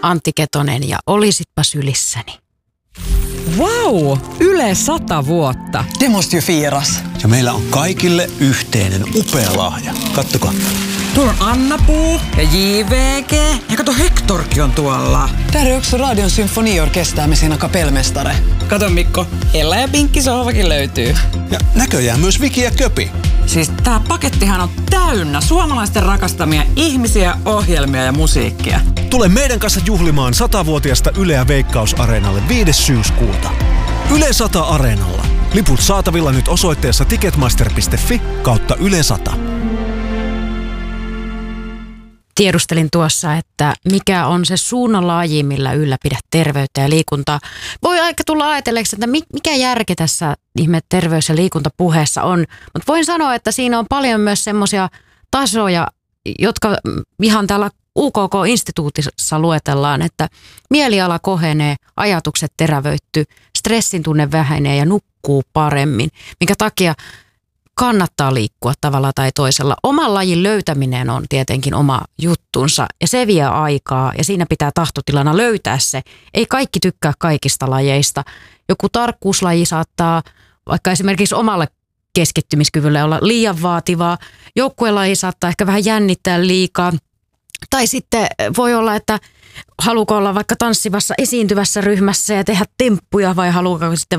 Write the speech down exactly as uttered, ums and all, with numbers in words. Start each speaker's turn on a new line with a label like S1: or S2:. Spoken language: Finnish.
S1: Antti Ketonen ja olisitpa sylissäni.
S2: Wow, Yle sata vuotta.
S3: Det måste ju firas.
S4: Ja meillä on kaikille yhteinen upea lahja. Kattokaa.
S2: Tuolla on Anna-Puu ja J V G. Ja kato, Hectorkin on tuolla.
S3: Där är också Radion symfoniorkester med sina kapellmästare.
S2: Kato Mikko, Ella ja Pinkki sohvakin löytyy.
S4: Ja näköjään myös Viki ja Köpi.
S2: Siis tää pakettihan on täynnä suomalaisten rakastamia ihmisiä, ohjelmia ja musiikkia.
S5: Tule meidän kanssa juhlimaan satavuotiasta Yleä Veikkaus-areenalle viides syyskuuta. Yle sata Areenalla. Liput saatavilla nyt osoitteessa ticketmaster piste fi kautta Yle sata.
S1: Tiedustelin tuossa, että mikä on se suunnanlaji, millä ylläpidät terveyttä ja liikuntaa. Voi aika tulla ajatelleeksi, että mikä järki tässä ihme terveys- ja liikuntapuheessa on. Mutta voin sanoa, että siinä on paljon myös semmoisia tasoja, jotka ihan täällä U K K-instituutissa luetellaan, että mieliala kohenee, ajatukset terävöittyy, stressin tunne vähenee ja nukkuu paremmin, minkä takia kannattaa liikkua tavalla tai toisella. Oman lajin löytäminen on tietenkin oma juttunsa ja se vie aikaa ja siinä pitää tahtotilana löytää se. Ei kaikki tykkää kaikista lajeista. Joku tarkkuuslaji saattaa vaikka esimerkiksi omalle keskittymiskyvylle olla liian vaativaa. Joukkuelaji saattaa ehkä vähän jännittää liikaa. Tai sitten voi olla, että haluuko olla vaikka tanssivassa esiintyvässä ryhmässä ja tehdä temppuja vai haluuko sitten